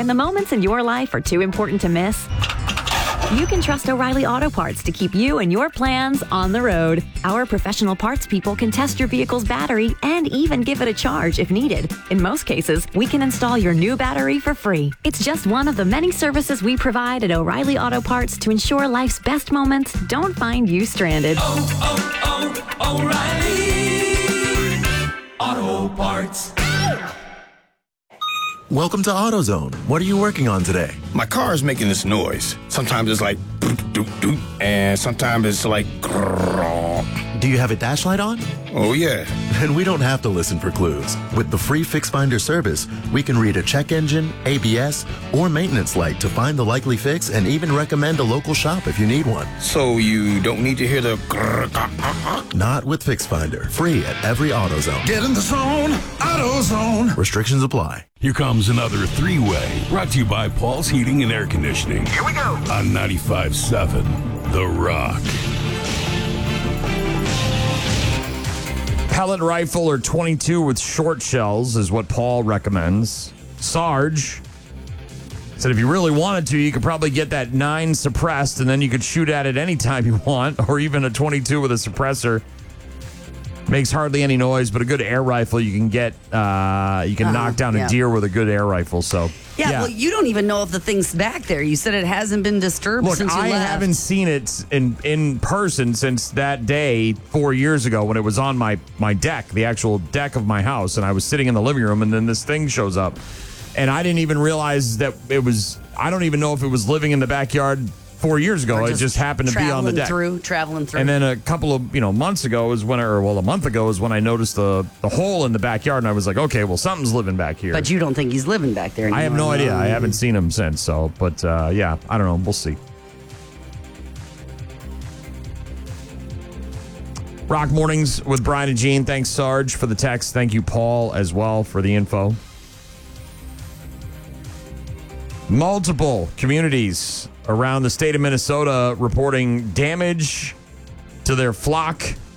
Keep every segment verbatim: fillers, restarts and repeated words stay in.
When the moments in your life are too important to miss, you can trust O'Reilly Auto Parts to keep you and your plans on the road. Our professional parts people can test your vehicle's battery and even give it a charge if needed. In most cases, we can install your new battery for free. It's just one of the many services we provide at O'Reilly Auto Parts to ensure life's best moments don't find you stranded. Oh, oh, oh, O'Reilly Auto Parts. Welcome to AutoZone. What are you working on today? My car is making this noise. Sometimes it's like doop, doop, doop, and sometimes it's like grrr. Do you have a dash light on? Oh, yeah. Then we don't have to listen for clues. With the free Fix Finder service, we can read a check engine, A B S, or maintenance light to find the likely fix and even recommend a local shop if you need one. So you don't need to hear the grrr, grrr, grrr. Not with Fix Finder. Free at every AutoZone. Get in the zone, AutoZone. Restrictions apply. Here comes another three-way, brought to you by Paul's Heating and Air Conditioning. Here we go. On ninety-five point seven, The Rock. Pellet rifle or twenty-two with short shells is what Paul recommends. Sarge said if you really wanted to, you could probably get that nine suppressed, and then you could shoot at it anytime you want, or even a twenty-two with a suppressor. Makes hardly any noise, but a good air rifle you can get, uh, you can Uh-huh, knock down yeah. a deer with a good air rifle. So Yeah, well, you don't even know if the thing's back there. You said it hasn't been disturbed Look, since you I left. haven't seen it in in person since that day four years ago when it was on my, my deck, the actual deck of my house, and I was sitting in the living room, and then this thing shows up. And I didn't even realize that it was, I don't even know if it was living in the backyard four years ago. Or It just happened to be on the traveling deck. Through, traveling through. And then a couple of you know months ago is when, I, or well, a month ago is when I noticed the, the hole in the backyard, and I was like, okay, well, something's living back here. But you don't think he's living back there anymore? I have no idea. I haven't seen him since. So, but uh, yeah, I don't know. We'll see. Rock Mornings with Brian and Gene. Thanks, Sarge, for the text. Thank you, Paul, as well, for the info. Multiple communities around the state of Minnesota reporting damage to their flock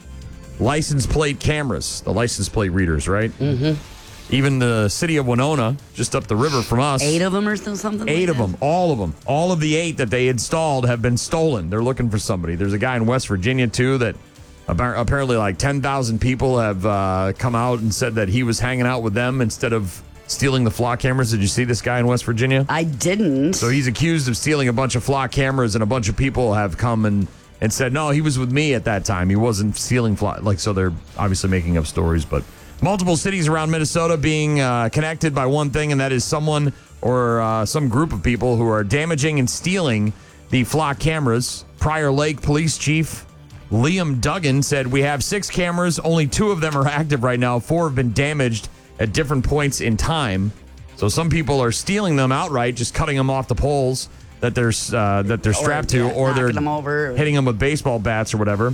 license plate cameras, the license plate readers, right? Mm-hmm. Even the city of Winona, just up the river from us. Eight of them or something? Eight like of that? them, all of them. All of the eight that they installed have been stolen. They're looking for somebody. There's a guy in West Virginia, too, that apparently like ten thousand people have uh, come out and said that he was hanging out with them instead of stealing the flock cameras. Did you see this guy in West Virginia? I didn't. So he's accused of stealing a bunch of flock cameras, and a bunch of people have come and, and said, no, he was with me at that time. He wasn't stealing flock. Like, so they're obviously making up stories, but multiple cities around Minnesota being uh, connected by one thing, and that is someone or uh, some group of people who are damaging and stealing the flock cameras. Prior Lake Police Chief Liam Duggan said, we have six cameras. Only two of them are active right now. Four have been damaged at different points in time. So some people are stealing them outright, just cutting them off the poles that they're uh, that they're strapped or, to, yeah, or they're them over. hitting them with baseball bats or whatever.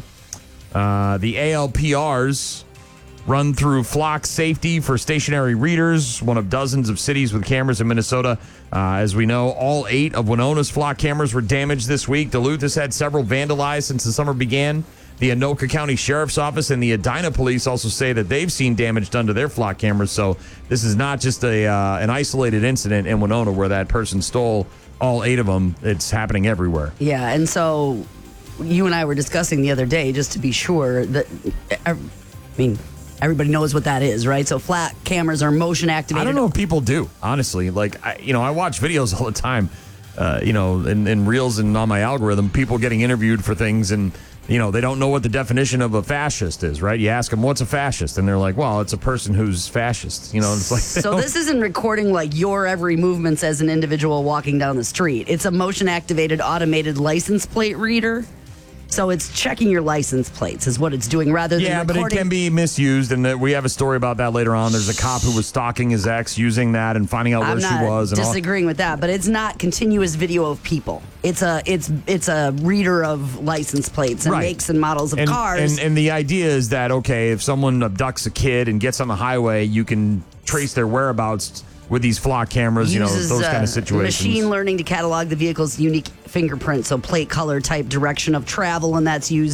Uh, the A L P Rs run through flock safety for stationary readers, one of dozens of cities with cameras in Minnesota. Uh, as we know, all eight of Winona's flock cameras were damaged this week. Duluth has had several vandalized since the summer began. The Anoka County Sheriff's Office and the Edina Police also say that they've seen damage done to their flock cameras. So this is not just a uh, an isolated incident in Winona where that person stole all eight of them. It's happening everywhere. Yeah, and so you and I were discussing the other day, just to be sure that, I mean, everybody knows what that is, right? So flat cameras are motion activated. I don't know if people do, honestly. Like, I, you know, I watch videos all the time, uh, you know, in, in Reels and on my algorithm, people getting interviewed for things, and you know, they don't know what the definition of a fascist is, right? You ask them, what's a fascist? And they're like, well, it's a person who's fascist. You know, it's like, so this isn't recording like your every movements as an individual walking down the street. It's a motion activated automated license plate reader. So it's checking your license plates is what it's doing rather than yeah, recording. but it can be misused, and uh, we have a story about that later on. There's a cop who was stalking his ex using that and finding out I'm where not she was. And disagreeing all. with that, but it's not continuous video of people. It's a it's it's a reader of license plates and Right. makes and models of and, cars. And, and the idea is that, okay, if someone abducts a kid and gets on the highway, you can trace their whereabouts with these flock cameras, you know, uses, those uh, kind of situations. Machine learning to catalog the vehicle's unique fingerprint, so plate color, type, direction of travel, and that's used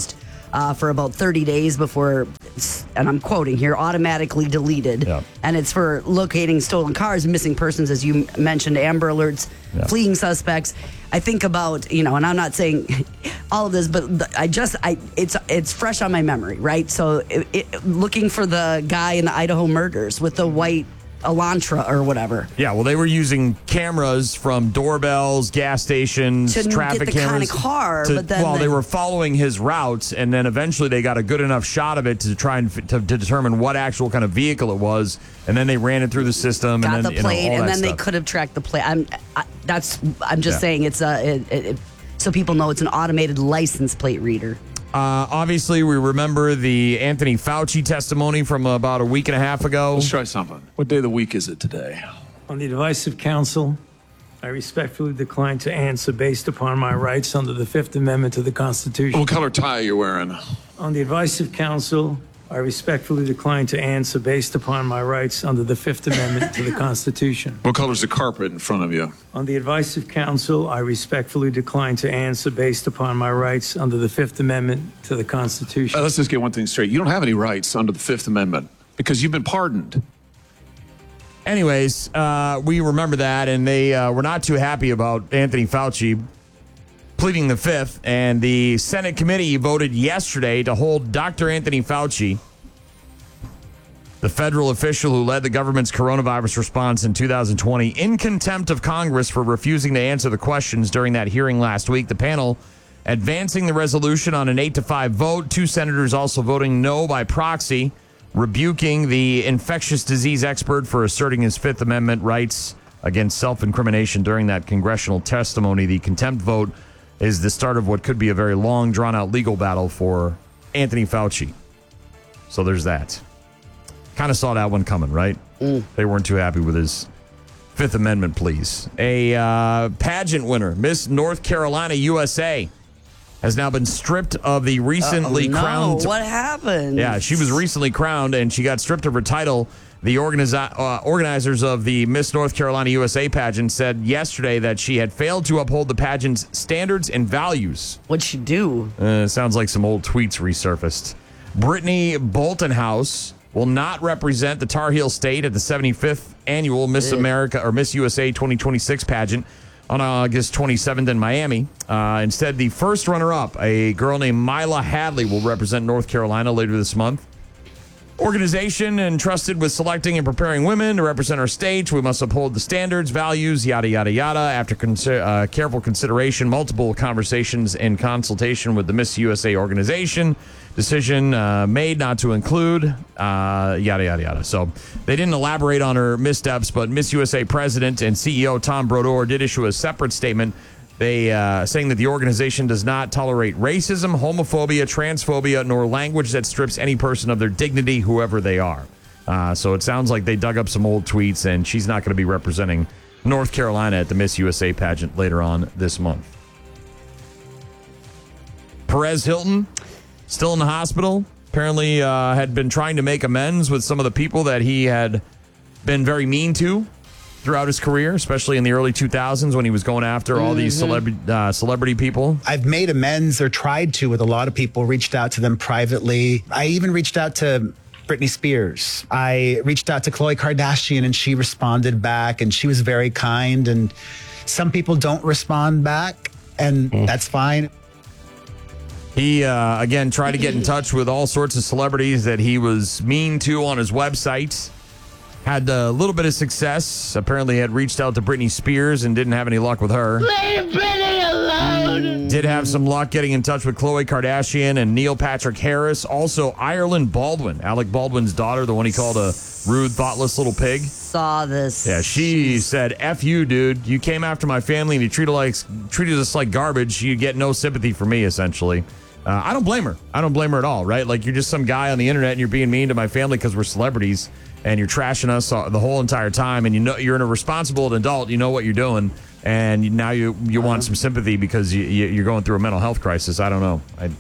uh, for about thirty days before, and I'm quoting here, automatically deleted. Yeah. And it's for locating stolen cars, missing persons, as you mentioned, Amber Alerts, Yeah. fleeing suspects. I think about, you know, and I'm not saying all of this, but the, I just, I it's it's fresh on my memory, right? So it, it, looking for the guy in the Idaho murders with the white Elantra or whatever. Yeah, well, they were using cameras from doorbells, gas stations, To traffic get the cameras. kind of car, to- but then well, they they- were following his routes, and then eventually they got a good enough shot of it to try and f- to, to determine what actual kind of vehicle it was, and then they ran it through the system. Got and then, the plate, you know, all and that then they stuff. could have tracked the plate. I'm, I, that's, I'm just Yeah. saying it's a, it, it, it- so people know it's an automated license plate reader. Uh, obviously, we remember the Anthony Fauci testimony from about a week and a half ago. Let's try something. What day of the week is it today? On the advice of counsel, I respectfully decline to answer based upon my rights under the Fifth Amendment to the Constitution. What color tie are you wearing? On the advice of counsel, I respectfully decline to answer based upon my rights under the Fifth Amendment to the Constitution. What color's the carpet in front of you? On the advice of counsel, I respectfully decline to answer based upon my rights under the Fifth Amendment to the Constitution. Uh, let's just get one thing straight. You don't have any rights under the Fifth Amendment because you've been pardoned. Anyways, uh, we remember that, and they uh, were not too happy about Anthony Fauci pleading the fifth, and the Senate committee voted yesterday to hold Doctor Anthony Fauci, the federal official who led the government's coronavirus response in two thousand twenty, in contempt of Congress for refusing to answer the questions during that hearing last week. The panel advancing the resolution on an eight to five vote, two senators also voting no by proxy, rebuking the infectious disease expert for asserting his Fifth Amendment rights against self-incrimination during that congressional testimony. The contempt vote is the start of what could be a very long, drawn-out legal battle for Anthony Fauci. So there's that. Kind of saw that one coming, right? Mm. They weren't too happy with his Fifth Amendment pleas. A uh, pageant winner, Miss North Carolina U S A, has now been stripped of the recently oh, no. crowned... What happened? Yeah, she was recently crowned, and she got stripped of her title. The organizi- uh, organizers of the Miss North Carolina U S A pageant said yesterday that she had failed to uphold the pageant's standards and values. What'd she do? Uh, sounds like some old tweets resurfaced. Brittany Boltonhouse will not represent the Tar Heel State at the seventy-fifth annual Miss America or Miss U S A twenty twenty-six pageant on August twenty-seventh in Miami. Uh, instead, the first runner-up, a girl named Mila Hadley, will represent North Carolina later this month. Organization entrusted with selecting and preparing women to represent our state. We must uphold the standards, values, yada, yada, yada. After con- uh, careful consideration, multiple conversations, and consultation with the Miss U S A organization, decision uh, made not to include, uh, yada, yada, yada. So they didn't elaborate on her missteps, but Miss U S A president and C E O Tom Brodeur did issue a separate statement. They uh, saying that the organization does not tolerate racism, homophobia, transphobia, nor language that strips any person of their dignity, whoever they are. Uh, so it sounds like they dug up some old tweets, and she's not going to be representing North Carolina at the Miss U S A pageant later on this month. Perez Hilton, still in the hospital, apparently uh, had been trying to make amends with some of the people that he had been very mean to throughout his career, especially in the early two thousands when he was going after all these celebrity uh, celebrity people. I've made amends or tried to with a lot of people, reached out to them privately. I even reached out to Britney Spears. I reached out to Khloe Kardashian and she responded back and she was very kind. And some people don't respond back and mm. that's fine. He, uh, again, tried to get in touch with all sorts of celebrities that he was mean to on his website. Had a little bit of success. Apparently had reached out to Britney Spears and didn't have any luck with her. Leave Britney alone. Did have some luck getting in touch with Khloe Kardashian and Neil Patrick Harris. Also, Ireland Baldwin, Alec Baldwin's daughter, the one he called a rude, thoughtless little pig. Saw this. Yeah, she said, F you, dude. You came after my family and you treated, like, treated us like garbage. You get no sympathy for me, essentially. Uh, I don't blame her. I don't blame her at all, right? Like, you're just some guy on the internet and you're being mean to my family because we're celebrities. And you're trashing us the whole entire time, and you know you're a responsible adult. You know what you're doing, and you, now you you want some sympathy because you, you, you're going through a mental health crisis. I don't know. I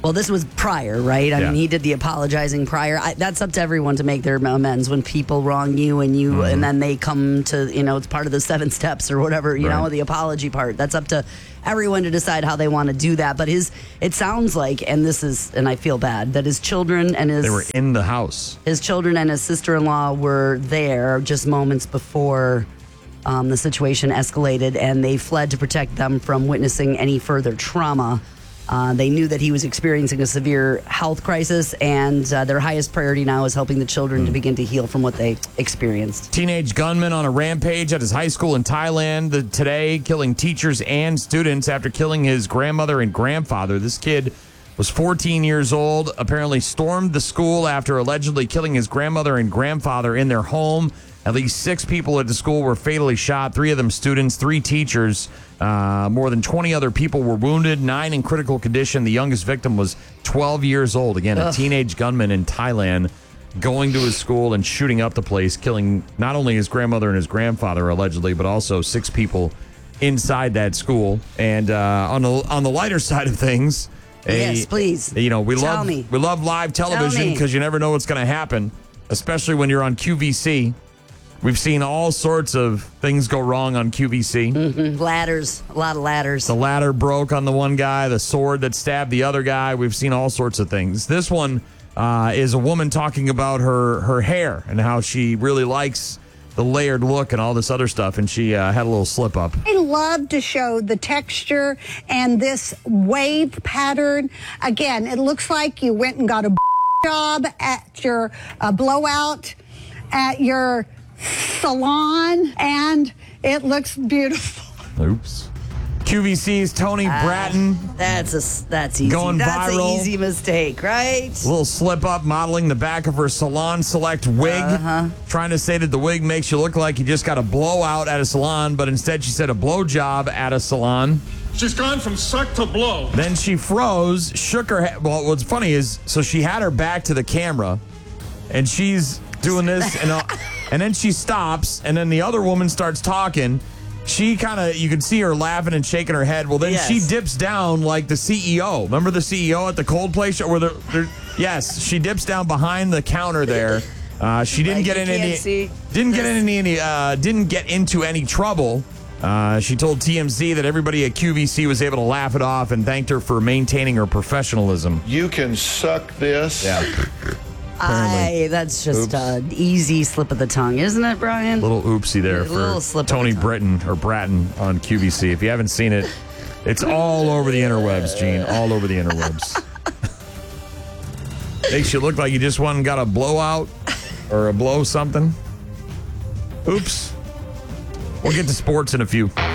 Well, this was prior, right? I Yeah. mean, he did the apologizing prior. I, that's up to everyone to make their amends when people wrong you and you, Mm-hmm. and then they come to, you know, it's part of the seven steps or whatever, you Right. know, the apology part. That's up to everyone to decide how they want to do that. But his, it sounds like, and this is, and I feel bad, that his children and his They were in the house. his children and his sister-in-law were there just moments before um, the situation escalated, and they fled to protect them from witnessing any further trauma. Uh, they knew that he was experiencing a severe health crisis, and uh, their highest priority now is helping the children to begin to heal from what they experienced. Teenage gunman on a rampage at his high school in Thailand the, today, killing teachers and students after killing his grandmother and grandfather. This kid was fourteen years old, apparently stormed the school after allegedly killing his grandmother and grandfather in their home. At least six people at the school were fatally shot, three of them students, three teachers. Uh, more than twenty other people were wounded, nine in critical condition. The youngest victim was twelve years old. Again, a Ugh. teenage gunman in Thailand going to his school and shooting up the place, killing not only his grandmother and his grandfather, allegedly, but also six people inside that school. And uh, on, the, on the lighter side of things... a- Yes, please. You know, we Tell love me. we love live television me. because you never know what's going to happen, especially when you're on Q V C. We've seen all sorts of things go wrong on Q V C. Mm, ladders, a lot of ladders. The ladder broke on the one guy, the sword that stabbed the other guy. We've seen all sorts of things. This one uh, is a woman talking about her, her hair and how she really likes the layered look and all this other stuff, and she uh, had a little slip up. I love to show the texture and this wave pattern. Again, it looks like you went and got a job at your uh, blowout at your salon, and it looks beautiful. Oops. Q V C's Tony Bratton. That's a that's easy. Going that's viral. an easy mistake, right? A little slip up modeling the back of her Salon Select wig. Uh-huh. Trying to say that the wig makes you look like you just got a blowout at a salon, but instead she said a blow job at a salon. She's gone from suck to blow. Then she froze, shook her head. Well, what's funny is, so she had her back to the camera, and she's doing this, and, uh, and then she stops, and then the other woman starts talking. She kind of, you can see her laughing and shaking her head. Well, then Yes. she dips down like the C E O. Remember the C E O at the Coldplay show? Where they're, they're, yes, she dips down behind the counter there. Uh, she didn't Like get you in can't any, see. didn't get in any, uh, didn't get into any trouble. Uh, she told T M Z that everybody at Q V C was able to laugh it off and thanked her for maintaining her professionalism. You can suck this. Yeah. I, that's just an easy slip of the tongue, isn't it, Brian? Little oopsie there A little for slip of Tony the tongue. Britton or Bratton on Q V C. If you haven't seen it, it's all over the interwebs, Gene. All over the interwebs. Makes you look like you just went and got a blowout or a blow something. Oops. We'll get to sports in a few.